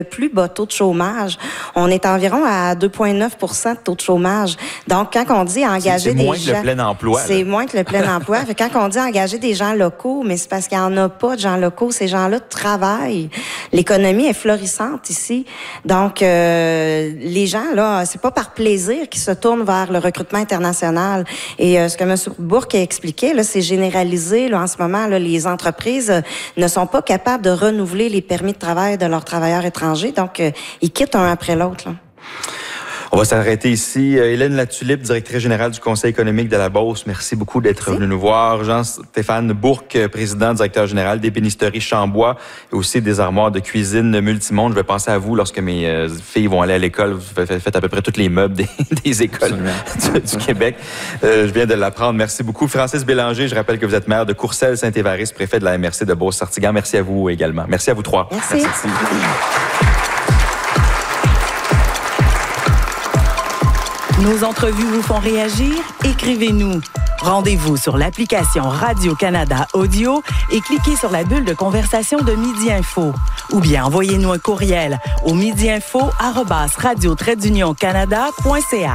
plus bas taux de chômage. On est environ à 2,9 % de taux de chômage. Donc, quand on dit engager des gens... C'est moins que le plein emploi. C'est moins que le plein emploi. Fait quand on dit engager des gens locaux, mais c'est parce qu'il n'y en a pas de gens locaux. Ces gens-là travaillent. L'économie est florissante ici. Donc, les gens, là, c'est pas par plaisir qu'ils se tournent vers le recrutement international. Et ce que M. Bourque a expliqué, là, c'est généralisé. Là, en ce moment, là, les entreprises ne sont pas capables de renouveler les permis de travail de leurs travailleurs étrangers. Donc, ils quittent un après l'autre, là. On va s'arrêter ici. Hélène Latulippe, directrice générale du Conseil économique de la Beauce, merci beaucoup d'être venue nous voir. Jean-Stéphane Bourque, président, directeur général d'Ébénisterie Chambois et aussi des armoires de cuisine Multimonde. Je vais penser à vous lorsque mes filles vont aller à l'école. Vous faites à peu près tous les meubles des écoles du Québec. Je viens de l'apprendre. Merci beaucoup. Francis Bélanger, je rappelle que vous êtes maire de Courcelles-Saint-Évariste, préfet de la MRC de Beauce-Sartiguan. Merci à vous également. Merci à vous trois. Merci. Nos entrevues vous font réagir? Écrivez-nous. Rendez-vous sur l'application Radio-Canada Audio et cliquez sur la bulle de conversation de Midi Info. Ou bien envoyez-nous un courriel au midiinfo@radio-canada.ca.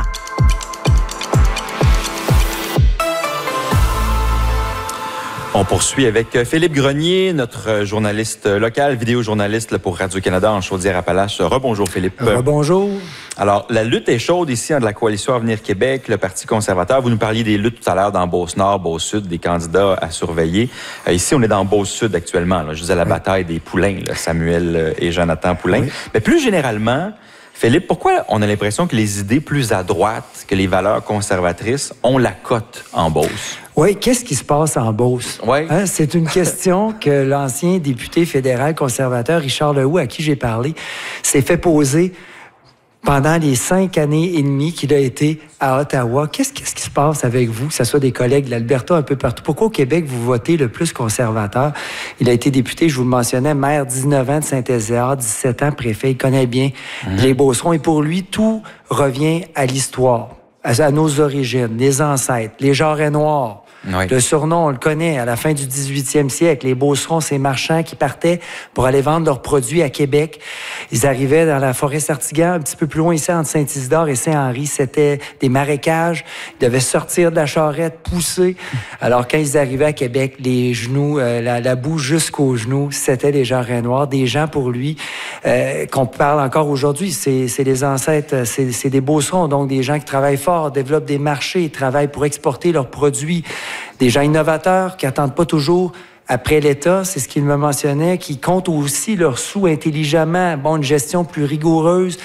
On poursuit avec Philippe Grenier, notre journaliste local, vidéojournaliste pour Radio-Canada en Chaudière-Appalaches. Rebonjour Philippe. Rebonjour. Alors, la lutte est chaude ici de la Coalition Avenir Québec, le Parti conservateur. Vous nous parliez des luttes tout à l'heure dans Beauce-Nord, Beauce-Sud, des candidats à surveiller. Ici, on est dans Beauce-Sud actuellement. Là. Je disais la bataille des poulains, là, Samuel et Jonathan Poulain. Oui. Mais plus généralement, Philippe, pourquoi on a l'impression que les idées plus à droite que les valeurs conservatrices ont la cote en Beauce? Oui, qu'est-ce qui se passe en Beauce? Oui. Hein, c'est une question que l'ancien député fédéral conservateur Richard Lehoux, à qui j'ai parlé, s'est fait poser pendant les 5 années et demie qu'il a été à Ottawa. Qu'est-ce qui se passe avec vous, que ce soit des collègues de l'Alberta un peu partout? Pourquoi au Québec, vous votez le plus conservateur? Il a été député, je vous le mentionnais, maire 19 ans de Saint-Ézéard, 17 ans préfet. Il connaît bien les Beaucerons. Et pour lui, tout revient à l'histoire, à nos origines, les ancêtres, les jarrets noirs. Oui. Le surnom, on le connaît, à la fin du 18e siècle. Les Beaucerons, ces marchands qui partaient pour aller vendre leurs produits à Québec. Ils arrivaient dans la forêt Sartiguan, un petit peu plus loin ici, entre Saint-Isidore et Saint-Henri. C'était des marécages. Ils devaient sortir de la charrette, pousser. Alors, quand ils arrivaient à Québec, les genoux, la boue jusqu'aux genoux, c'était les jarrets noirs. Des gens, pour lui, qu'on parle encore aujourd'hui, c'est les ancêtres, c'est des Beaucerons, donc des gens qui travaillent fort, développent des marchés, travaillent pour exporter leurs produits. Des gens innovateurs qui n'attendent pas toujours après l'État, c'est ce qu'il me mentionnait, qui comptent aussi leurs sous intelligemment, une gestion plus rigoureuse,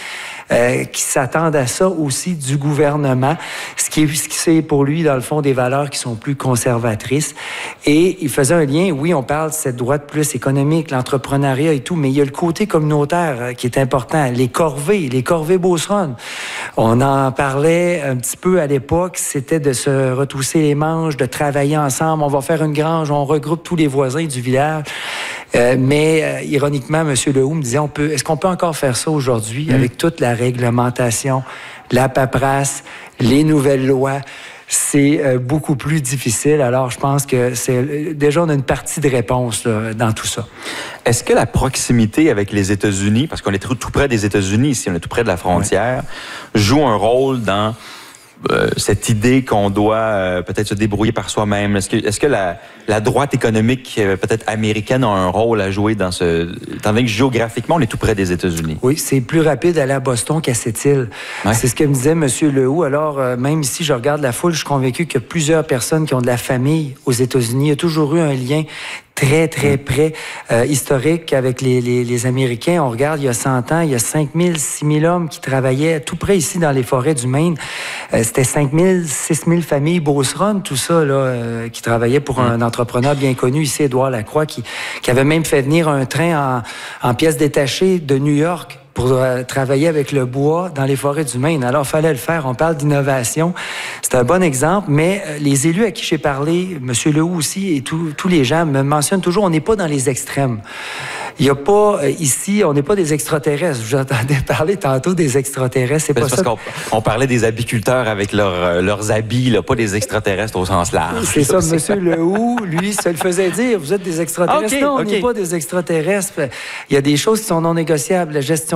qui s'attendent à ça aussi du gouvernement, ce qui c'est pour lui, dans le fond, des valeurs qui sont plus conservatrices. Et il faisait un lien, oui, on parle de cette droite plus économique, l'entrepreneuriat et tout, mais il y a le côté communautaire qui est important, les corvées beauceronnes. On en parlait un petit peu à l'époque, c'était de se retrousser les manches, de travailler ensemble, on va faire une grange, on regroupe tous les voisins du village. Mais ironiquement, M. Lehoux me disait, est-ce qu'on peut encore faire ça aujourd'hui avec toute la réglementation, la paperasse, les nouvelles lois? C'est beaucoup plus difficile. Alors, je pense que déjà, on a une partie de réponse là, dans tout ça. Est-ce que la proximité avec les États-Unis, parce qu'on est tout près des États-Unis ici, on est tout près de la frontière, joue un rôle dans cette idée qu'on doit peut-être se débrouiller par soi-même? Est-ce que la droite économique peut-être américaine a un rôle à jouer dans étant donné que géographiquement, on est tout près des États-Unis? Oui, c'est plus rapide d'aller à Boston qu'à Sept-Îles. Ouais. C'est ce que me disait M. Lehoux. Alors, même ici, je regarde la foule, je suis convaincu qu'il y a plusieurs personnes qui ont de la famille aux États-Unis. Il y a toujours eu un lien très, très près, historique avec les Américains. On regarde, il y a 100 ans, il y a 5 000, 6 000 hommes qui travaillaient tout près ici dans les forêts du Maine. C'était 5 000, 6 000 familles beauceronnes, tout ça, là, qui travaillaient pour un entrepreneur bien connu ici, Édouard Lacroix, qui avait même fait venir un train en pièces détachées de New York pour travailler avec le bois dans les forêts du Maine. Alors, il fallait le faire. On parle d'innovation. C'est un bon exemple, mais les élus à qui j'ai parlé, M. Lehoux aussi, et tous les gens me mentionnent toujours, on n'est pas dans les extrêmes. Il n'y a pas, ici, on n'est pas des extraterrestres. Je vous entendais parler tantôt des extraterrestres. C'est pas ça. Parce qu'on parlait des apiculteurs avec leurs habits, là, pas des extraterrestres au sens large. C'est ça, M. Lehoux, lui, se le faisait dire, vous êtes des extraterrestres. Non, on n'est pas des extraterrestres. Il y a des choses qui sont non négociables. La gestion